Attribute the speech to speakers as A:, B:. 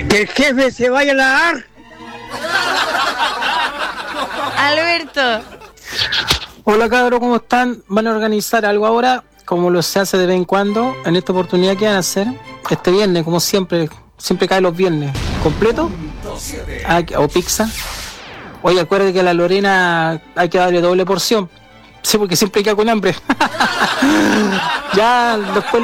A: Que el jefe se vaya a lavar.
B: Alberto.
C: Hola cabros, ¿cómo están? ¿Van a organizar algo ahora? Como lo se hace de vez en cuando. En esta oportunidad, ¿qué van a hacer? Este viernes, como siempre cae los viernes. ¿Completo? O pizza. Oye, acuérdate que a la Lorena hay que darle doble porción. Sí, porque siempre queda con hambre. Ya después